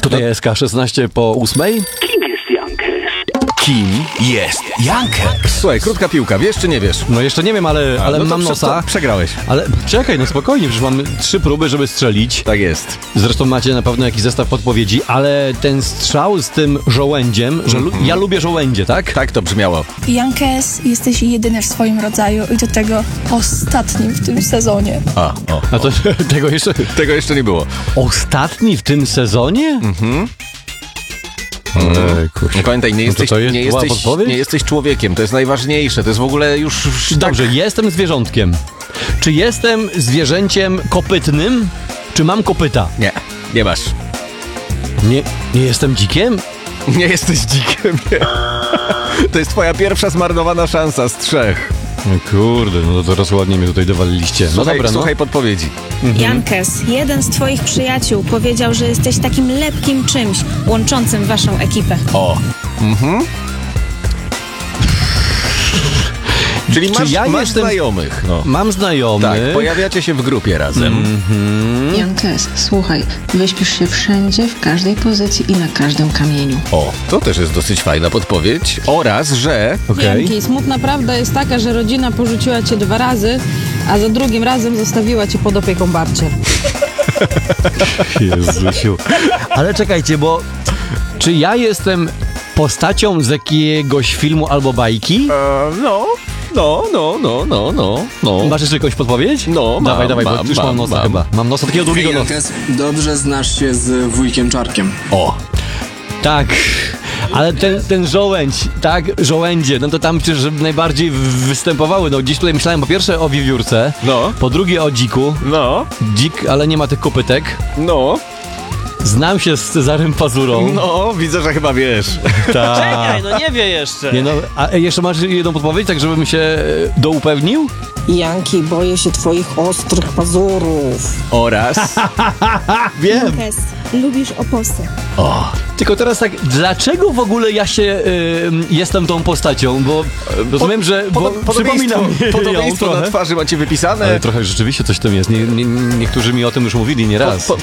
Tutaj SK16 po 8. Kim jest Jankeks? Słuchaj, krótka piłka, wiesz czy nie wiesz? No jeszcze nie wiem, ale no to mam nosa. Przegrałeś. Ale czekaj, no spokojnie, przecież mamy 3 próby, żeby strzelić. Tak jest. Zresztą macie na pewno jakiś zestaw podpowiedzi, ale ten strzał z tym żołędziem, że ja lubię żołędzie, tak? Tak to brzmiało. Jankes, jesteś jedyny w swoim rodzaju i do tego ostatnim w tym sezonie. A to Tego jeszcze nie było. ostatni w tym sezonie? No pamiętaj, nie jesteś człowiekiem, to jest najważniejsze, to jest w ogóle już... Dobrze, jestem zwierzątkiem. Czy jestem zwierzęciem kopytnym? Czy mam kopyta? Nie masz. Nie jestem dzikiem? Nie jesteś dzikiem, nie. To jest twoja pierwsza zmarnowana szansa z 3. No kurde, no to teraz ładnie mnie tutaj dowaliliście. No Słuchaj, dobra, słuchaj podpowiedzi. Jankes, jeden z twoich przyjaciół powiedział, że jesteś takim lepkim czymś łączącym waszą ekipę. Czyli masz znajomych. No. Mam znajomych. Tak, pojawiacie się w grupie razem. Jankes, słuchaj, wyśpisz się wszędzie, w każdej pozycji i na każdym kamieniu. To też jest dosyć fajna podpowiedź. Oraz, że... Okej. Janki, smutna prawda jest taka, że rodzina porzuciła cię 2 razy, a za drugim razem zostawiła cię pod opieką babci. Jezusiu. Ale czekajcie, bo czy ja jestem postacią z jakiegoś filmu albo bajki? No. Masz jeszcze jakąś podpowiedź? No, dawaj, bo już mam nosa chyba. Mam nosa takiego długiego nosa. Jankes, dobrze znasz się z wujkiem Czarkiem. Tak, ale ten żołędź, tak, żołędzie, no to tam przecież najbardziej występowały. No gdzieś tutaj myślałem po pierwsze o wiewiórce, po drugie o dziku. Dzik, ale nie ma tych kopytek. Znam się z Cezarym Pazurą. Widzę, że chyba wiesz. Czekaj, no nie wie jeszcze. Nie no, a jeszcze masz jedną podpowiedź, tak żebym się doupewnił? Janki, boję się twoich ostrych pazurów. Oraz... Wiem. Jankes, lubisz oposy. Tylko teraz tak, dlaczego w ogóle ja się jestem tą postacią? Bo rozumiem, że przypominam Podobieństwo na twarzy macie wypisane. Ale trochę rzeczywiście coś w tym jest. Niektórzy mi o tym już mówili nieraz.